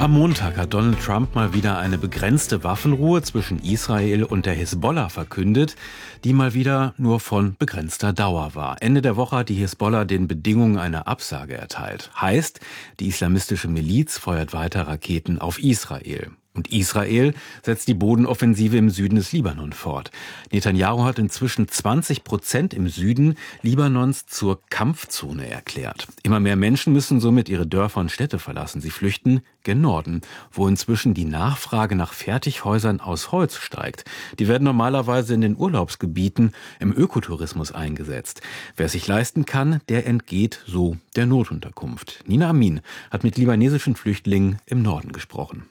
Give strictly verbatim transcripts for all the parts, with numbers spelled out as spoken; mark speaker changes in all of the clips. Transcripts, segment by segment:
Speaker 1: Am Montag hat Donald Trump mal wieder eine begrenzte Waffenruhe zwischen Israel und der Hisbollah verkündet, die mal wieder nur von begrenzter Dauer war. Ende der Woche hat die Hisbollah den Bedingungen eine Absage erteilt. Heißt, die islamistische Miliz feuert weiter Raketen auf Israel. Und Israel setzt die Bodenoffensive im Süden des Libanon fort. Netanyahu hat inzwischen zwanzig Prozent im Süden Libanons zur Kampfzone erklärt. Immer mehr Menschen müssen somit ihre Dörfer und Städte verlassen. Sie flüchten gen Norden, wo inzwischen die Nachfrage nach Fertighäusern aus Holz steigt. Die werden normalerweise in den Urlaubsgebieten im Ökotourismus eingesetzt. Wer es sich leisten kann, der entgeht so der Notunterkunft. Nina Amin hat mit libanesischen Flüchtlingen im Norden gesprochen.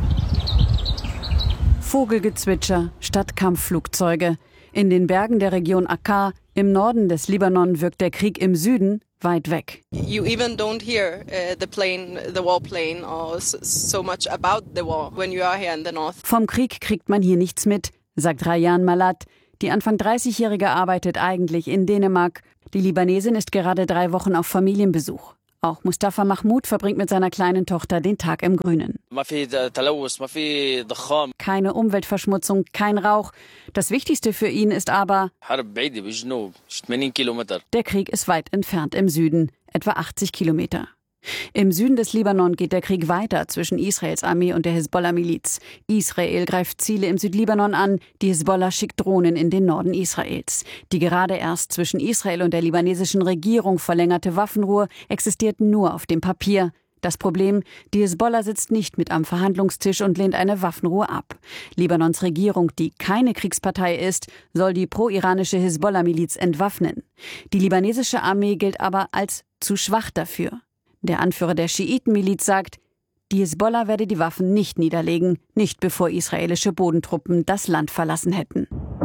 Speaker 2: Vogelgezwitscher statt Kampfflugzeuge. In den Bergen der Region Akkar im Norden des Libanon wirkt der Krieg im Süden weit weg.
Speaker 3: You even don't hear uh, the plane, the war plane or so much about the war when you are here in the north.
Speaker 2: Vom Krieg kriegt man hier nichts mit, sagt Rayan Malat. Die Anfang dreißigjährige arbeitet eigentlich in Dänemark. Die Libanesin ist gerade drei Wochen auf Familienbesuch. Auch Mustafa Mahmoud verbringt mit seiner kleinen Tochter den Tag im Grünen. Keine Umweltverschmutzung, kein Rauch. Das Wichtigste für ihn ist aber, der Krieg ist weit entfernt im Süden, etwa achtzig Kilometer. Im Süden des Libanon geht der Krieg weiter zwischen Israels Armee und der Hisbollah-Miliz. Israel greift Ziele im Südlibanon an, die Hisbollah schickt Drohnen in den Norden Israels. Die gerade erst zwischen Israel und der libanesischen Regierung verlängerte Waffenruhe existiert nur auf dem Papier. Das Problem, die Hisbollah sitzt nicht mit am Verhandlungstisch und lehnt eine Waffenruhe ab. Libanons Regierung, die keine Kriegspartei ist, soll die pro-iranische Hisbollah-Miliz entwaffnen. Die libanesische Armee gilt aber als zu schwach dafür. Der Anführer der Schiitenmiliz sagt, die Hisbollah werde die Waffen nicht niederlegen, nicht bevor israelische Bodentruppen das Land verlassen hätten.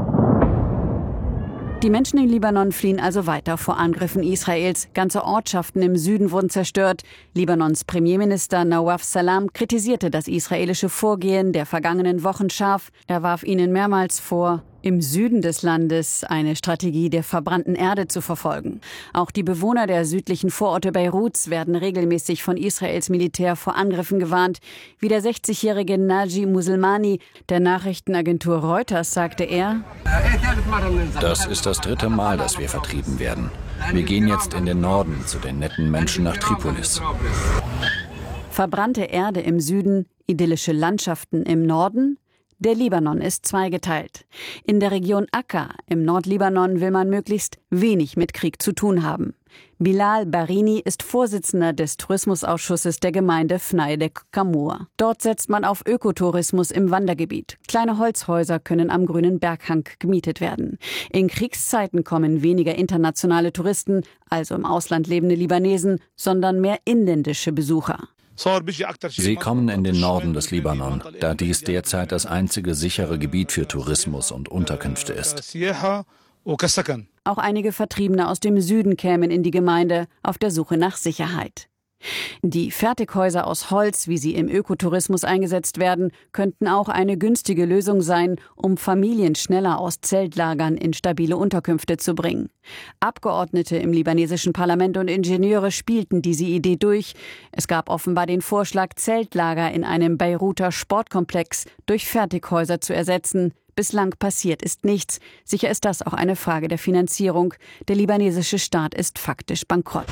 Speaker 2: Die Menschen im Libanon fliehen also weiter vor Angriffen Israels. Ganze Ortschaften im Süden wurden zerstört. Libanons Premierminister Nawaf Salam kritisierte das israelische Vorgehen der vergangenen Wochen scharf. Er warf ihnen mehrmals vor, im Süden des Landes eine Strategie der verbrannten Erde zu verfolgen. Auch die Bewohner der südlichen Vororte Beiruts werden regelmäßig von Israels Militär vor Angriffen gewarnt. Wie der sechzigjährige Naji Muselmani der Nachrichtenagentur Reuters sagte er:
Speaker 4: Das ist das dritte Mal, dass wir vertrieben werden. Wir gehen jetzt in den Norden zu den netten Menschen nach Tripolis.
Speaker 2: Verbrannte Erde im Süden, idyllische Landschaften im Norden? Der Libanon ist zweigeteilt. In der Region Akka im Nordlibanon will man möglichst wenig mit Krieg zu tun haben. Bilal Barini ist Vorsitzender des Tourismusausschusses der Gemeinde Fnaidek Kamur. Dort setzt man auf Ökotourismus im Wandergebiet. Kleine Holzhäuser können am grünen Berghang gemietet werden. In Kriegszeiten kommen weniger internationale Touristen, also im Ausland lebende Libanesen, sondern mehr inländische Besucher.
Speaker 4: Sie kommen in den Norden des Libanon, da dies derzeit das einzige sichere Gebiet für Tourismus und Unterkünfte ist.
Speaker 2: Auch einige Vertriebene aus dem Süden kämen in die Gemeinde auf der Suche nach Sicherheit. Die Fertighäuser aus Holz, wie sie im Ökotourismus eingesetzt werden, könnten auch eine günstige Lösung sein, um Familien schneller aus Zeltlagern in stabile Unterkünfte zu bringen. Abgeordnete im libanesischen Parlament und Ingenieure spielten diese Idee durch. Es gab offenbar den Vorschlag, Zeltlager in einem Beiruter Sportkomplex durch Fertighäuser zu ersetzen. Bislang passiert ist nichts. Sicher ist das auch eine Frage der Finanzierung. Der libanesische Staat ist faktisch bankrott.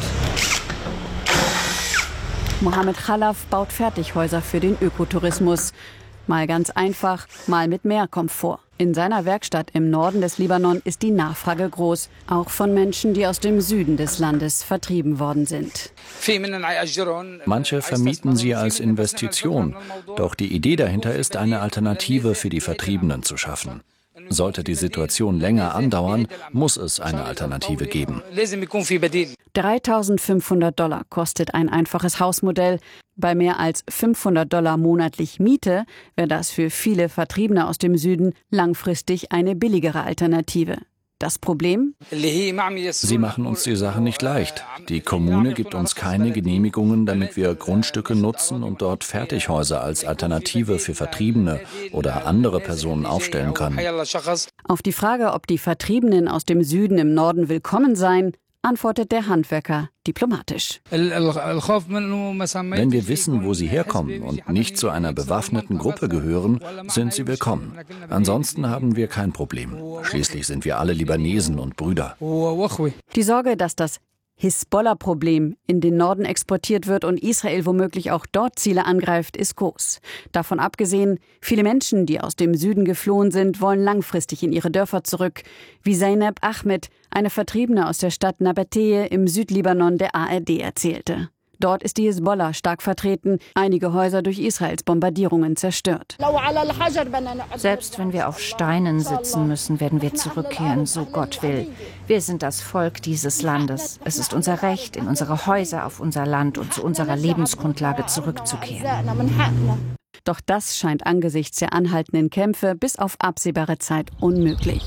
Speaker 2: Mohammed Khalaf baut Fertighäuser für den Ökotourismus. Mal ganz einfach, mal mit mehr Komfort. In seiner Werkstatt im Norden des Libanon ist die Nachfrage groß, auch von Menschen, die aus dem Süden des Landes vertrieben worden sind.
Speaker 4: Manche vermieten sie als Investition, doch die Idee dahinter ist, eine Alternative für die Vertriebenen zu schaffen. Sollte die Situation länger andauern, muss es eine Alternative geben.
Speaker 2: dreitausendfünfhundert Dollar kostet ein einfaches Hausmodell. Bei mehr als fünfhundert Dollar monatlich Miete wäre das für viele Vertriebene aus dem Süden langfristig eine billigere Alternative. Das Problem?
Speaker 4: Sie machen uns die Sache nicht leicht. Die Kommune gibt uns keine Genehmigungen, damit wir Grundstücke nutzen und dort Fertighäuser als Alternative für Vertriebene oder andere Personen aufstellen können.
Speaker 2: Auf die Frage, ob die Vertriebenen aus dem Süden im Norden willkommen seien, antwortet der Handwerker diplomatisch.
Speaker 4: Wenn wir wissen, wo sie herkommen und nicht zu einer bewaffneten Gruppe gehören, sind sie willkommen. Ansonsten haben wir kein Problem. Schließlich sind wir alle Libanesen und Brüder.
Speaker 2: Die Sorge, dass das Hisbollah-Problem in den Norden exportiert wird und Israel womöglich auch dort Ziele angreift, ist groß. Davon abgesehen, viele Menschen, die aus dem Süden geflohen sind, wollen langfristig in ihre Dörfer zurück, wie Zeynep Ahmed, eine Vertriebene aus der Stadt Nabateh im Südlibanon der A R D erzählte. Dort ist die Hisbollah stark vertreten, einige Häuser durch Israels Bombardierungen zerstört.
Speaker 5: Selbst wenn wir auf Steinen sitzen müssen, werden wir zurückkehren, so Gott will. Wir sind das Volk dieses Landes. Es ist unser Recht, in unsere Häuser, auf unser Land und zu unserer Lebensgrundlage zurückzukehren.
Speaker 2: Doch das scheint angesichts der anhaltenden Kämpfe bis auf absehbare Zeit unmöglich.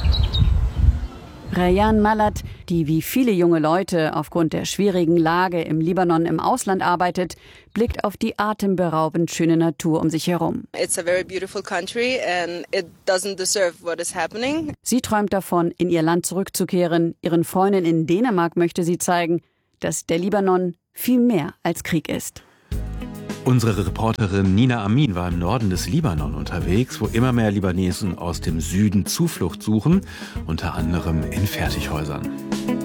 Speaker 2: Rayan Malat, die wie viele junge Leute aufgrund der schwierigen Lage im Libanon im Ausland arbeitet, blickt auf die atemberaubend schöne Natur um sich herum.
Speaker 3: It's a very beautiful country and it doesn't deserve what is happening.
Speaker 2: Sie träumt davon, in ihr Land zurückzukehren. Ihren Freunden in Dänemark möchte sie zeigen, dass der Libanon viel mehr als Krieg ist.
Speaker 1: Unsere Reporterin Nina Amin war im Norden des Libanon unterwegs, wo immer mehr Libanesen aus dem Süden Zuflucht suchen, unter anderem in Fertighäusern.